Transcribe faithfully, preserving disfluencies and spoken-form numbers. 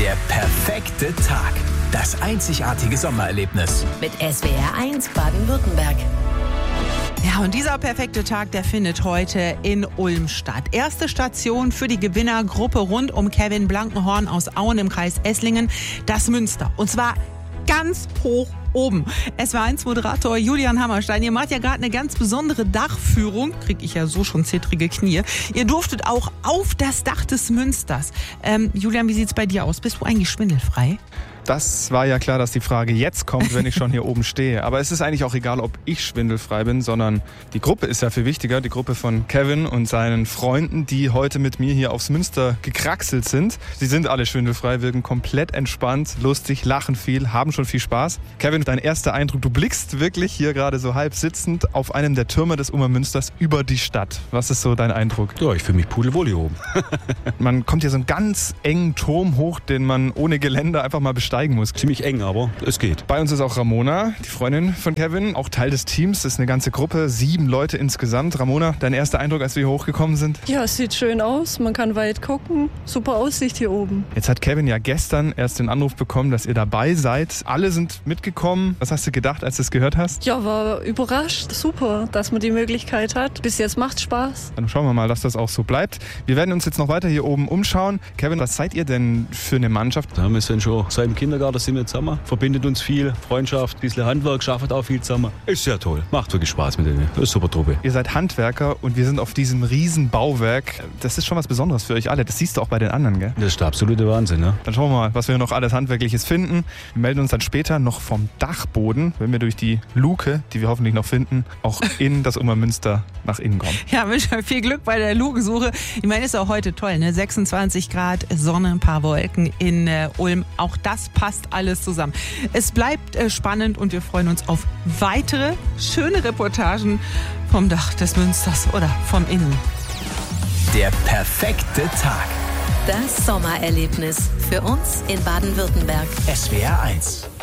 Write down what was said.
Der perfekte Tag. Das einzigartige Sommererlebnis. Mit S W R eins Baden-Württemberg. Ja, und dieser perfekte Tag, der findet heute in Ulm statt. Erste Station für die Gewinnergruppe rund um Kevin Blankenhorn aus Auen im Kreis Esslingen, das Münster. Und zwar ganz hoch oben. S W R eins Moderator Julian Hammerstein, ihr macht ja gerade eine ganz besondere Dachführung. Krieg ich ja so schon zittrige Knie. Ihr durftet auch auf das Dach des Münsters. Ähm, Julian, wie sieht's bei dir aus? Bist du eigentlich schwindelfrei? Das war ja klar, dass die Frage jetzt kommt, wenn ich schon hier oben stehe. Aber es ist eigentlich auch egal, ob ich schwindelfrei bin, sondern die Gruppe ist ja viel wichtiger. Die Gruppe von Kevin und seinen Freunden, die heute mit mir hier aufs Münster gekraxelt sind. Sie sind alle schwindelfrei, wirken komplett entspannt, lustig, lachen viel, haben schon viel Spaß. Kevin, dein erster Eindruck, du blickst wirklich hier gerade so halb sitzend auf einem der Türme des Ulmer Münsters über die Stadt. Was ist so dein Eindruck? Ja, ich fühle mich pudelwohl hier oben. Man kommt hier so einen ganz engen Turm hoch, den man ohne Geländer einfach mal besteigen muss. Ziemlich eng, aber es geht. Bei uns ist auch Ramona, die Freundin von Kevin, auch Teil des Teams. Das ist eine ganze Gruppe, sieben Leute insgesamt. Ramona, dein erster Eindruck, als wir hier hochgekommen sind? Ja, es sieht schön aus. Man kann weit gucken. Super Aussicht hier oben. Jetzt hat Kevin ja gestern erst den Anruf bekommen, dass ihr dabei seid. Alle sind mitgekommen. Was hast du gedacht, als du es gehört hast? Ja, war überrascht. Super, dass man die Möglichkeit hat. Bis jetzt macht Spaß. Dann schauen wir mal, dass das auch so bleibt. Wir werden uns jetzt noch weiter hier oben umschauen. Kevin, was seid ihr denn für eine Mannschaft? Ja, wir sind schon seit dem Kindergarten sind wir zusammen. Verbindet uns viel. Freundschaft, ein bisschen Handwerk, schafft auch viel zusammen. Ist sehr toll. Macht wirklich Spaß mit denen. Das ist eine super Truppe. Ihr seid Handwerker und wir sind auf diesem riesen Bauwerk. Das ist schon was Besonderes für euch alle. Das siehst du auch bei den anderen, gell? Das ist der absolute Wahnsinn, ne? Dann schauen wir mal, was wir noch alles Handwerkliches finden. Wir melden uns dann später noch vom Dachboden, wenn wir durch die Luke, die wir hoffentlich noch finden, auch in das Ulmer Münster nach innen kommen. Ja, wünsche euch viel Glück bei der Lukensuche. Ich meine, ist auch heute toll, ne? sechsundzwanzig Grad, Sonne, ein paar Wolken in äh, Ulm. Auch das passt alles zusammen. Es bleibt äh, spannend und wir freuen uns auf weitere schöne Reportagen vom Dach des Münsters oder vom Innen. Der perfekte Tag. Das Sommererlebnis für uns in Baden-Württemberg. S W R eins.